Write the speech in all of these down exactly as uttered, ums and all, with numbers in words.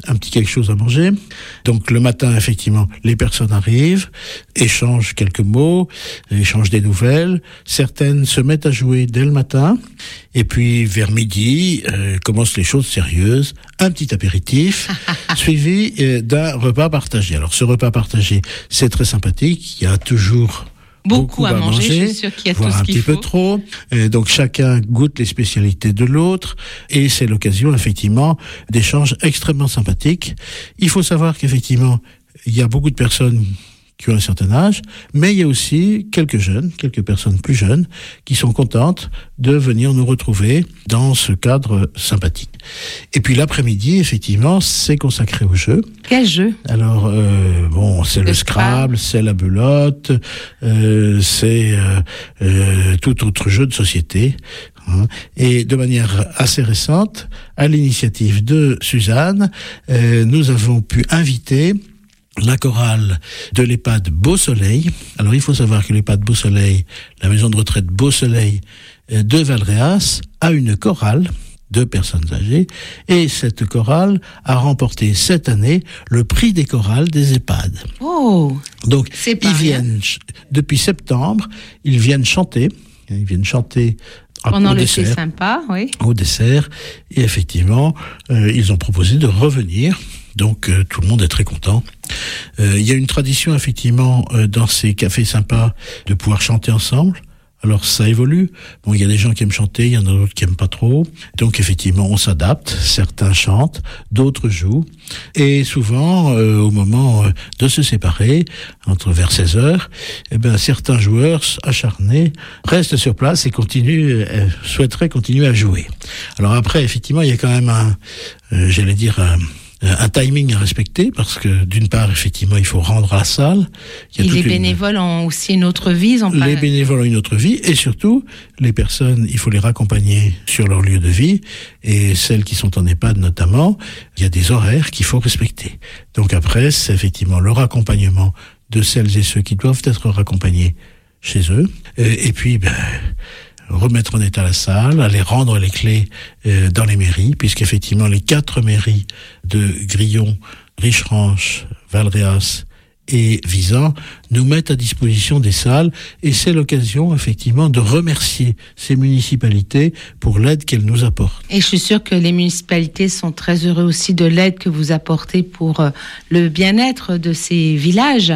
un petit quelque chose à manger. Donc le matin, effectivement, les personnes arrivent, échangent quelques mots, échangent des nouvelles. Certaines se mettent à jouer dès le matin. Et puis vers midi, euh, commencent les choses sérieuses. Un petit apéritif, suivi euh, d'un repas partagé. Alors ce repas partagé, c'est très sympathique. Il y a toujours Beaucoup, beaucoup à, à manger, manger, je suis sûre qu'il y a voire tout ce un qu'il petit faut. peu trop. Et donc chacun goûte les spécialités de l'autre et c'est l'occasion effectivement d'échanges extrêmement sympathiques. Il faut savoir qu'effectivement, il y a beaucoup de personnes qui ont un certain âge, mais il y a aussi quelques jeunes, quelques personnes plus jeunes, qui sont contentes de venir nous retrouver dans ce cadre sympathique. Et puis l'après-midi, effectivement, c'est consacré au jeu. Quel jeu ? Alors, euh, bon, c'est le, le Scrabble, c'est la belote, euh, c'est euh, euh, tout autre jeu de société. Hein. Et de manière assez récente, à l'initiative de Suzanne, euh, nous avons pu inviter la chorale de l'EHPAD Beau Soleil. Alors, il faut savoir que l'EHPAD Beau Soleil, la maison de retraite Beau Soleil de Valréas, a une chorale de personnes âgées. Et cette chorale a remporté cette année le prix des chorales des EHPAD. Oh, donc, c'est pas ils rien. viennent, depuis septembre, ils viennent chanter. Ils viennent chanter pendant au le dessert, thé sympa, oui. Au dessert. Et effectivement, euh, ils ont proposé de revenir. Donc euh, tout le monde est très content. Euh, il y a une tradition effectivement euh, dans ces cafés sympas de pouvoir chanter ensemble. Alors ça évolue. Bon, il y a des gens qui aiment chanter, il y en a d'autres qui aiment pas trop. Donc effectivement, on s'adapte. Certains chantent, d'autres jouent. Et souvent, euh, au moment euh, de se séparer, entre vers seize heures, eh ben certains joueurs acharnés restent sur place et continuent, euh, souhaiteraient continuer à jouer. Alors après, effectivement, il y a quand même un, euh, j'allais dire un un timing à respecter parce que d'une part effectivement il faut rendre à la salle. Il y a et les une... bénévoles ont aussi une autre vie. Ils ont les pas... bénévoles ont une autre vie et surtout les personnes, il faut les raccompagner sur leur lieu de vie et celles qui sont en EHPAD notamment, il y a des horaires qu'il faut respecter. Donc après c'est effectivement le raccompagnement de celles et ceux qui doivent être raccompagnés chez eux et, et puis ben remettre en état la salle, aller rendre les clés euh, dans les mairies, puisqu'effectivement les quatre mairies de Grillon, Richeranche, Valréas et Visan nous mettent à disposition des salles et c'est l'occasion effectivement de remercier ces municipalités pour l'aide qu'elles nous apportent. Et je suis sûre que les municipalités sont très heureux aussi de l'aide que vous apportez pour euh, le bien-être de ces villages.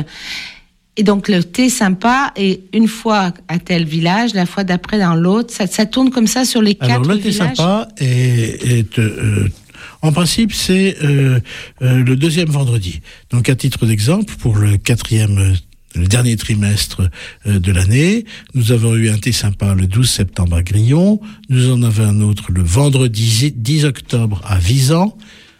Et donc le thé sympa, et une fois à tel village, la fois d'après dans l'autre, ça, ça tourne comme ça sur les quatre Alors, villages. Alors le thé sympa est, est euh, en principe c'est euh, euh, le deuxième vendredi. Donc à titre d'exemple, pour le quatrième, le dernier trimestre euh, de l'année, nous avons eu un thé sympa le douze septembre à Grillon, nous en avons un autre le vendredi dix octobre à Visan,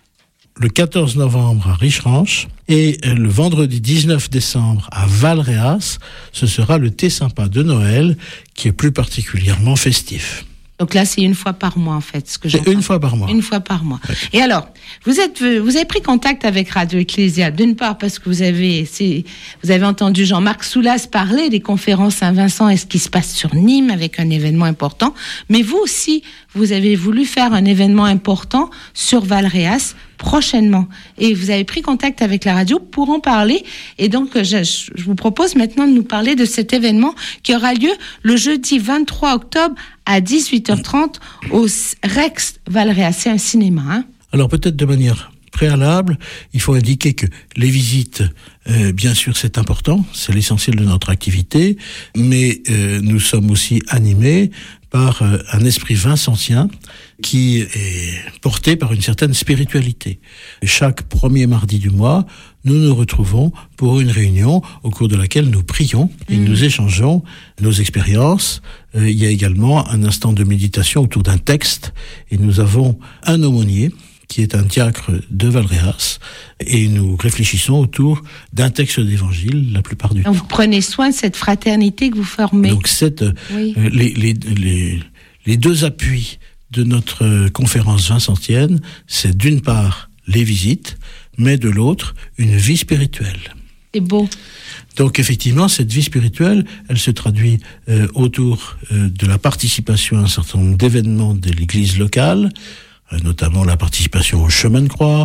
le quatorze novembre à Richeranche et le vendredi dix-neuf décembre à Valréas, ce sera le thé sympa de Noël qui est plus particulièrement festif. Donc là, c'est une fois par mois, en fait, ce que C'est une fois par mois. Une fois par mois. Ouais. Et alors, vous êtes, vous avez pris contact avec Radio Ecclésia, d'une part parce que vous avez, c'est, vous avez entendu Jean-Marc Soulas parler des conférences Saint-Vincent et ce qui se passe sur Nîmes avec un événement important. Mais vous aussi, vous avez voulu faire un événement important sur Valréas prochainement. Et vous avez pris contact avec la radio pour en parler. Et donc, je, je vous propose maintenant de nous parler de cet événement qui aura lieu le jeudi vingt-trois octobre à dix-huit heures trente au Rex Valréas. C'est un cinéma, hein? Alors peut-être de manière préalable, il faut indiquer que les visites, euh, bien sûr, c'est important, c'est l'essentiel de notre activité, mais euh, nous sommes aussi animés par euh, un esprit vincentien qui est porté par une certaine spiritualité. Chaque premier mardi du mois, nous nous retrouvons pour une réunion au cours de laquelle nous prions et mmh. nous échangeons nos expériences. Euh, il y a également un instant de méditation autour d'un texte et nous avons un aumônier qui est un diacre de Valréas, et nous réfléchissons autour d'un texte d'évangile la plupart du Donc temps. Vous prenez soin de cette fraternité que vous formez. Donc cette, oui. euh, les, les, les, les deux appuis de notre conférence vincentienne, c'est d'une part les visites, mais de l'autre, une vie spirituelle. C'est beau. Donc effectivement, cette vie spirituelle, elle se traduit euh, autour euh, de la participation à un certain nombre d'événements de l'Église locale, notamment la participation au chemin de croix,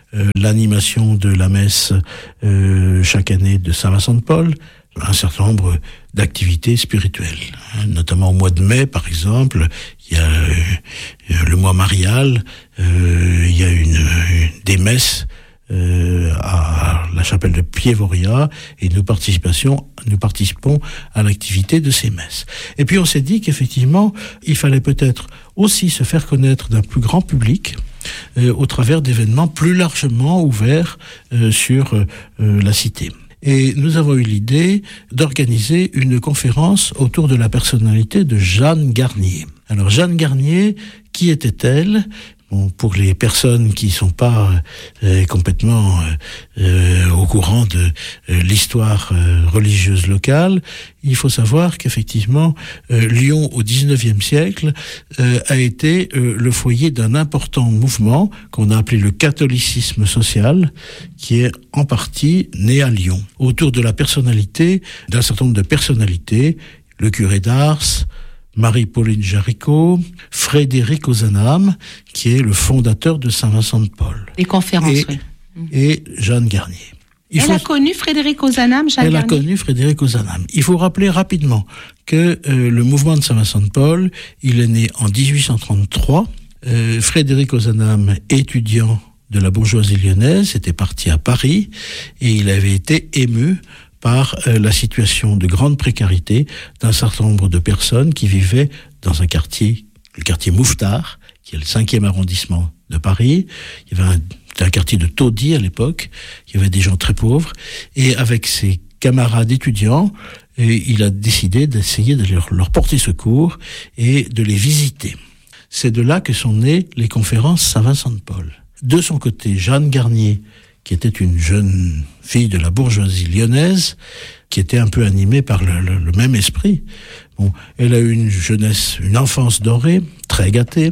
euh, l'animation de la messe euh, chaque année de Saint-Vincent de Paul, un certain nombre d'activités spirituelles, hein, notamment au mois de mai, par exemple, il y a euh, le mois marial, euh, il y a une, une des messes euh, à la chapelle de Piévoria, et nous participation, nous participons à l'activité de ces messes. Et puis on s'est dit qu'effectivement, il fallait peut-être aussi se faire connaître d'un plus grand public euh, au travers d'événements plus largement ouverts euh, sur euh, la cité. Et nous avons eu l'idée d'organiser une conférence autour de la personnalité de Jeanne Garnier. Alors Jeanne Garnier, qui était-elle ? Bon, pour les personnes qui ne sont pas euh, complètement euh, au courant de euh, l'histoire euh, religieuse locale, il faut savoir qu'effectivement, euh, Lyon au dix-neuvième siècle euh, a été euh, le foyer d'un important mouvement qu'on a appelé le catholicisme social, qui est en partie né à Lyon, autour de la personnalité, d'un certain nombre de personnalités, le curé d'Ars, Marie-Pauline Jaricot, Frédéric Ozanam, qui est le fondateur de Saint-Vincent de Paul. Les conférences, et, oui. Et Jeanne Garnier. Il Elle faut... a connu Frédéric Ozanam, Jeanne Elle Garnier. a connu Frédéric Ozanam. Il faut rappeler rapidement que euh, le mouvement de Saint-Vincent de Paul, il est né en dix-huit cent trente-trois. Euh, Frédéric Ozanam, étudiant de la bourgeoisie lyonnaise, était parti à Paris et il avait été ému par euh, la situation de grande précarité d'un certain nombre de personnes qui vivaient dans un quartier, le quartier Mouffetard, qui est le cinquième arrondissement de Paris. Il y avait un, un quartier de taudis à l'époque, il y avait des gens très pauvres, et avec ses camarades étudiants, et il a décidé d'essayer de leur, leur porter secours et de les visiter. C'est de là que sont nées les conférences Saint-Vincent de Paul. De son côté, Jeanne Garnier, qui était une jeune fille de la bourgeoisie lyonnaise, qui était un peu animée par le, le, le même esprit. Bon, elle a eu une jeunesse, une enfance dorée, très gâtée,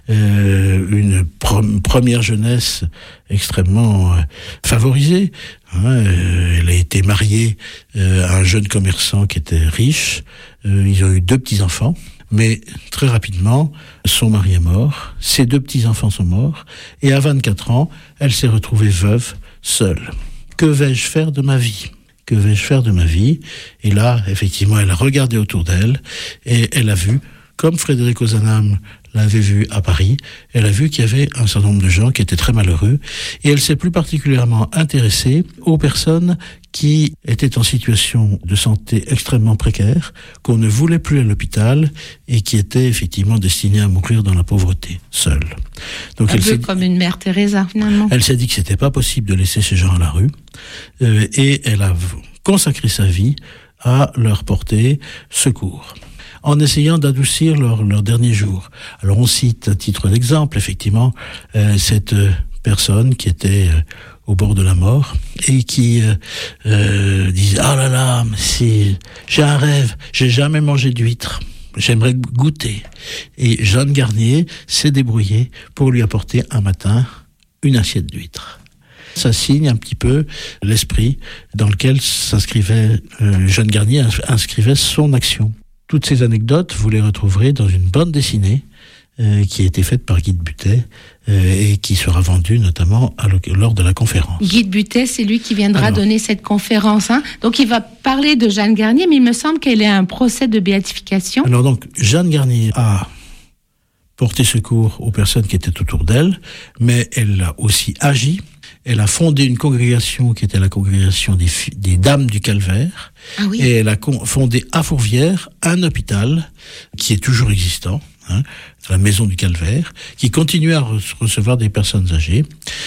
euh, une pre- première jeunesse extrêmement euh, favorisée. Hein, euh, elle a été mariée euh, à un jeune commerçant qui était riche. Euh, ils ont eu deux petits-enfants. Mais très rapidement, son mari est mort, ses deux petits-enfants sont morts, et à vingt-quatre ans, elle s'est retrouvée veuve, seule. Que vais-je faire de ma vie ? Que vais-je faire de ma vie ? Et là, effectivement, elle a regardé autour d'elle, et elle a vu, comme Frédéric Ozanam l'avait vu à Paris, elle a vu qu'il y avait un certain nombre de gens qui étaient très malheureux, et elle s'est plus particulièrement intéressée aux personnes qui étaient en situation de santé extrêmement précaire, qu'on ne voulait plus à l'hôpital, et qui étaient effectivement destinées à mourir dans la pauvreté, seules. Donc un elle peu s'est... comme une mère Teresa, finalement. Elle s'est dit que c'était pas possible de laisser ces gens à la rue, euh, et elle a consacré sa vie à leur porter secours, en essayant d'adoucir leurs leur derniers jours. Alors on cite à titre d'exemple, effectivement, euh, cette euh, personne qui était euh, au bord de la mort et qui euh, euh, disait « Ah là là, si, j'ai un rêve, j'ai jamais mangé d'huître, j'aimerais goûter. » Et Jeanne Garnier s'est débrouillée pour lui apporter un matin une assiette d'huître. Ça signe un petit peu l'esprit dans lequel s'inscrivait, euh, Jeanne Garnier inscrivait son action. Toutes ces anecdotes, vous les retrouverez dans une bande dessinée euh, qui a été faite par Guy de Buttet euh, et qui sera vendue notamment à le, lors de la conférence. Guy de Buttet, c'est lui qui viendra Alors, donner cette conférence. Hein. Donc il va parler de Jeanne Garnier, mais il me semble qu'elle est un procès de béatification. Alors donc, Jeanne Garnier a porté secours aux personnes qui étaient autour d'elle, mais elle a aussi agi. Elle a fondé une congrégation qui était la congrégation des, des Dames du Calvaire. Ah oui. Et elle a con, fondé à Fourvière un hôpital qui est toujours existant, hein, la Maison du Calvaire, qui continue à re- recevoir des personnes âgées.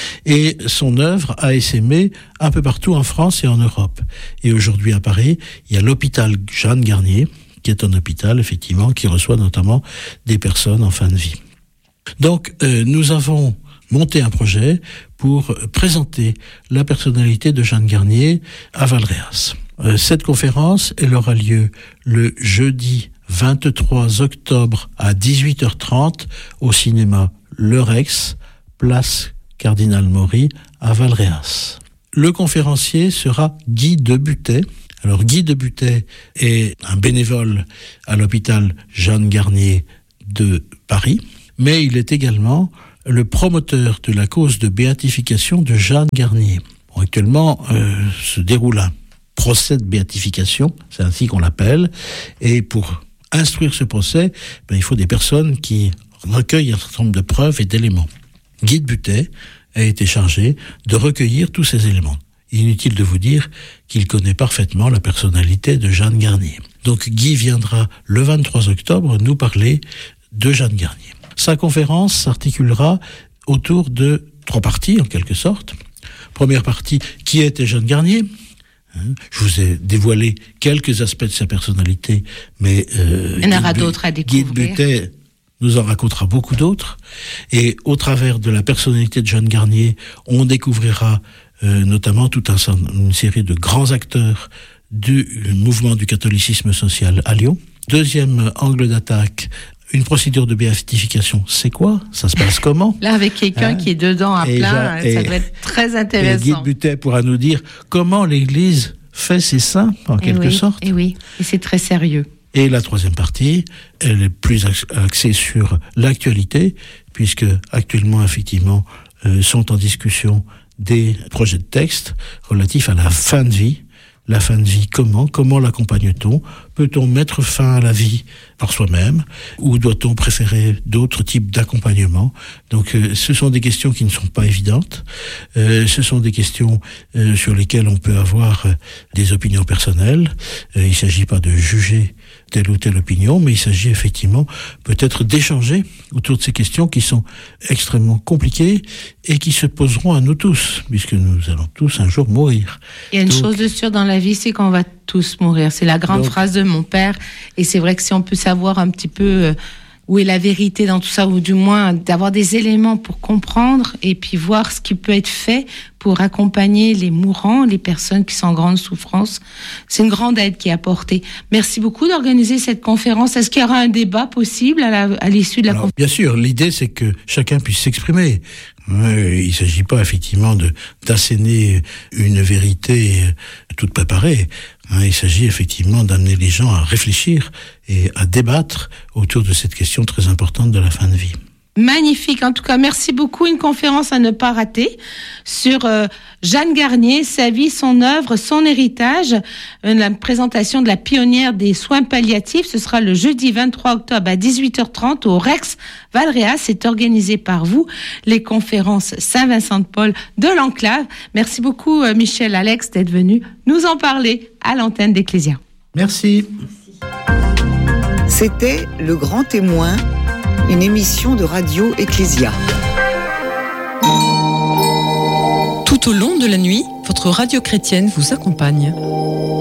Et son œuvre a essaimé un peu partout en France et en Europe. Et aujourd'hui à Paris, il y a l'hôpital Jeanne Garnier, qui est un hôpital, effectivement, qui reçoit notamment des personnes en fin de vie. Donc, euh, nous avons monté un projet pour présenter la personnalité de Jeanne Garnier à Valréas. Euh, cette conférence, elle aura lieu le jeudi vingt-trois octobre à dix-huit heures trente au cinéma Le Rex, place Cardinal Maury à Valréas. Le conférencier sera Guy de Buttet. Alors Guy de Buttet est un bénévole à l'hôpital Jeanne Garnier de Paris, mais il est également le promoteur de la cause de béatification de Jeanne Garnier. Bon, actuellement, euh, se déroule un procès de béatification, c'est ainsi qu'on l'appelle, et pour instruire ce procès, ben, il faut des personnes qui recueillent un certain nombre de preuves et d'éléments. Guy de Buttet a été chargé de recueillir tous ces éléments. Inutile de vous dire qu'il connaît parfaitement la personnalité de Jeanne Garnier. Donc Guy viendra le vingt-trois octobre nous parler de Jeanne Garnier. Sa conférence s'articulera autour de trois parties, en quelque sorte. Première partie, qui était Jeanne Garnier ? Je vous ai dévoilé quelques aspects de sa personnalité, mais euh, il y en aura d'autres à découvrir. Guy de Buttet nous en racontera beaucoup d'autres. Et au travers de la personnalité de Jeanne Garnier, on découvrira euh, notamment toute un, une série de grands acteurs du mouvement du catholicisme social à Lyon. Deuxième angle d'attaque, une procédure de béatification, c'est quoi ? Ça se passe comment ? Là, avec quelqu'un hein qui est dedans à plein, et, ça doit être très intéressant. Et Guy de Buttet pourra nous dire comment l'Église fait ses saints, en et quelque oui, sorte. Et oui, et c'est très sérieux. Et la troisième partie, elle est plus axée sur l'actualité, puisque actuellement, effectivement, euh, sont en discussion des projets de texte relatifs à la fin de vie. La fin de vie, comment ? Comment l'accompagne-t-on ? Peut-on mettre fin à la vie par soi-même ? Ou doit-on préférer d'autres types d'accompagnement ? Donc, euh, ce sont des questions qui ne sont pas évidentes. Euh, ce sont des questions euh, sur lesquelles on peut avoir euh, des opinions personnelles. Euh, il ne s'agit pas de juger telle ou telle opinion, mais il s'agit effectivement peut-être d'échanger autour de ces questions qui sont extrêmement compliquées et qui se poseront à nous tous, puisque nous allons tous un jour mourir. Il y a une Donc, chose de sûre dans la vie, c'est qu'on va tous mourir. C'est la grande donc, phrase de mon père. Et c'est vrai que si on peut savoir un petit peu euh, où est la vérité dans tout ça, ou du moins d'avoir des éléments pour comprendre et puis voir ce qui peut être fait pour accompagner les mourants, les personnes qui sont en grande souffrance, c'est une grande aide qui est apportée. Merci beaucoup d'organiser cette conférence. Est-ce qu'il y aura un débat possible à, la, à l'issue de la Alors, conférence ? Bien sûr, l'idée c'est que chacun puisse s'exprimer. Euh, il ne s'agit pas effectivement de d'asséner une vérité toute préparée. Hein, il s'agit effectivement d'amener les gens à réfléchir et à débattre autour de cette question très importante de la fin de vie. Magnifique, en tout cas, merci beaucoup. Une conférence à ne pas rater sur euh, Jeanne Garnier, sa vie, son œuvre, son héritage. Euh, la présentation de la pionnière des soins palliatifs, ce sera le jeudi vingt-trois octobre à dix-huit heures trente au Rex Valréas. C'est organisé par vous, les conférences Saint-Vincent-de-Paul de l'Enclave. Merci beaucoup, euh, Michel Alex, d'être venu nous en parler à l'antenne d'Ecclésia. Merci. C'était Le Grand Témoin, une émission de Radio Ecclésia. Tout au long de la nuit, votre radio chrétienne vous accompagne.